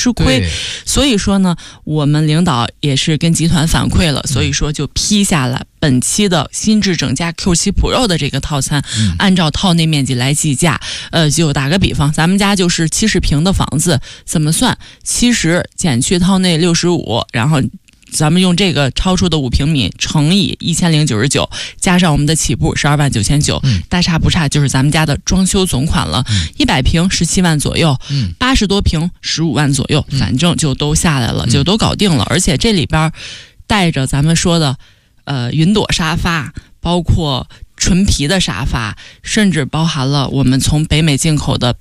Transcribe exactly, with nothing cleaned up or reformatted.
吃亏。所以说呢，我们领导也是跟集团反馈了，所以说就批下了本期的新智整加 Q 七 Pro 的这个套餐，嗯、按照套内面积来计价。呃，就打个比方，咱们家就是七十平的房子，怎么算？七十减去套内六十五，然后咱们用这个超出的五平米乘以一千零九十九，加上我们的起步十二万九千九，大差不差就是咱们家的装修总款了。一百平十七万左右，八十多平十五万左右，反正就都下来了，就都搞定了。而且这里边带着咱们说的，呃，云朵沙发，包括纯皮的沙发，甚至包含了我们从北美进口的